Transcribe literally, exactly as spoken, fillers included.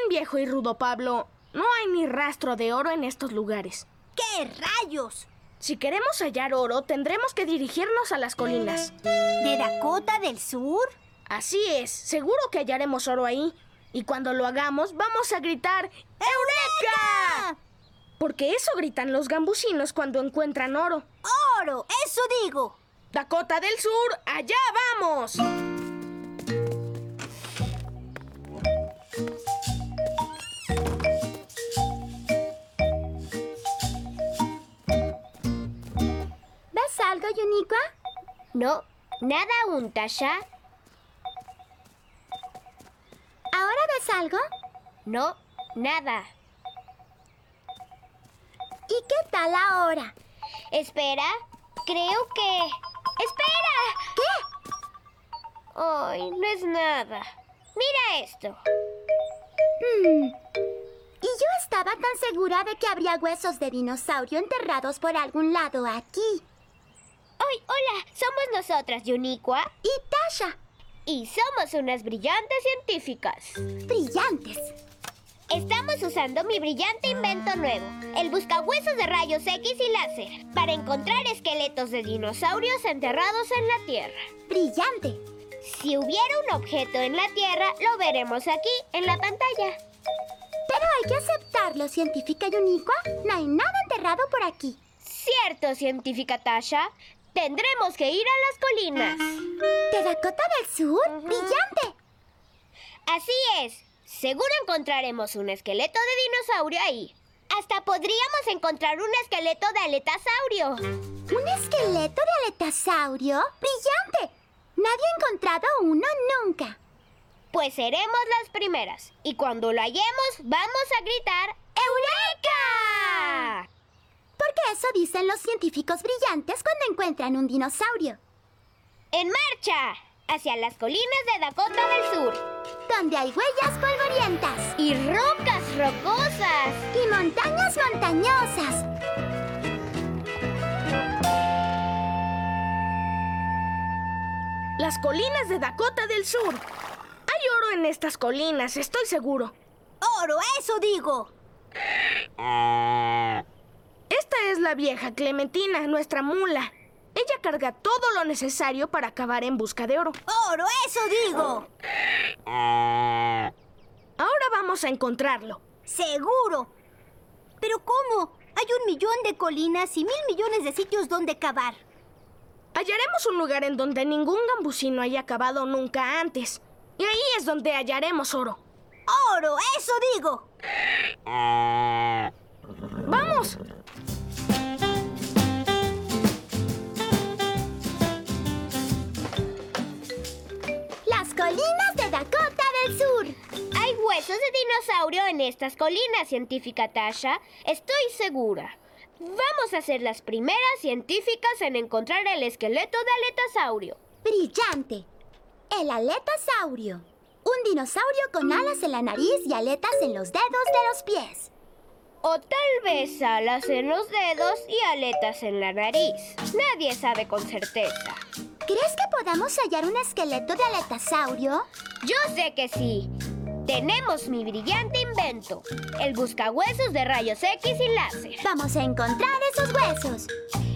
bien, viejo y rudo Pablo. No hay ni rastro de oro en estos lugares. ¡Qué rayos! Si queremos hallar oro, tendremos que dirigirnos a las colinas. ¿De Dakota del Sur? Así es, seguro que hallaremos oro ahí. Y cuando lo hagamos, vamos a gritar ¡Eureka! Porque eso gritan los gambusinos cuando encuentran oro. ¡Oro! ¡Eso digo! ¡Dakota del Sur, allá vamos! ¿Ves algo, Uniqua? No, nada aún, Tasha. ¿Ahora ves algo? No, nada. ¿Y qué tal ahora? Espera, creo que... ¡Espera! ¿Qué? Ay, no es nada. Mira esto. Hmm. Y yo estaba tan segura de que habría huesos de dinosaurio enterrados por algún lado aquí. ¡Ay, hola! Somos nosotras, Uniqua. Y Tasha. Y somos unas brillantes científicas. Brillantes. Estamos usando mi brillante invento nuevo, el buscahuesos de rayos X y láser, para encontrar esqueletos de dinosaurios enterrados en la Tierra. Brillante. Si hubiera un objeto en la Tierra, lo veremos aquí, en la pantalla. Pero hay que aceptarlo, científica Uniqua. No hay nada enterrado por aquí. Cierto, científica Tasha. Tendremos que ir a las colinas. ¿De Dakota del Sur? Uh-huh. ¡Brillante! Así es. Seguro encontraremos un esqueleto de dinosaurio ahí. Hasta podríamos encontrar un esqueleto de aletasaurio. ¿Un esqueleto de aletasaurio? ¡Brillante! Nadie ha encontrado uno nunca. Pues seremos las primeras. Y cuando lo hallemos, vamos a gritar ¡Eureka! Porque eso dicen los científicos brillantes cuando encuentran un dinosaurio. ¡En marcha! Hacia las colinas de Dakota del Sur. Donde hay huellas polvorientas. Y rocas rocosas. Y montañas montañosas. Las colinas de Dakota del Sur. Hay oro en estas colinas, estoy seguro. ¡Oro, eso digo! Esta es la vieja Clementina, nuestra mula. Ella carga todo lo necesario para acabar en busca de oro. ¡Oro, eso digo! Ahora vamos a encontrarlo. ¡Seguro! ¿Pero cómo? Hay un millón de colinas y mil millones de sitios donde cavar. Hallaremos un lugar en donde ningún gambusino haya cavado nunca antes. Y ahí es donde hallaremos oro. ¡Oro, eso digo! ¡Vamos! Las colinas de Dakota del Sur. Hay huesos de dinosaurio en estas colinas, científica Tasha. Estoy segura. Vamos a ser las primeras científicas en encontrar el esqueleto de aletasaurio. Brillante. El aletasaurio. Un dinosaurio con alas en la nariz y aletas en los dedos de los pies. O tal vez alas en los dedos y aletas en la nariz. Nadie sabe con certeza. ¿Crees que podamos hallar un esqueleto de aletasaurio? Yo sé que sí. Tenemos mi brillante invento, el buscahuesos de rayos X y láser. Vamos a encontrar esos huesos.